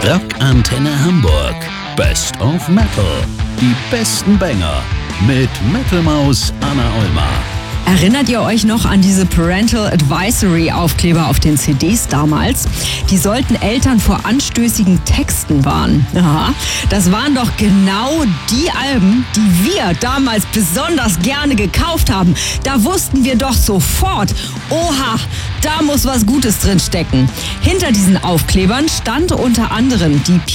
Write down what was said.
Rock Antenne Hamburg. Best of Metal. Die besten Banger. Mit Metal Maus Anna Ollmar. Erinnert ihr euch noch an diese Parental Advisory Aufkleber auf den CDs damals? Die sollten Eltern vor anstößigen Texten warnen. Aha, das waren doch genau die Alben, die wir damals besonders gerne gekauft haben. Da wussten wir doch sofort, oha, da muss was Gutes drin stecken. Hinter diesen Aufklebern stand unter anderem die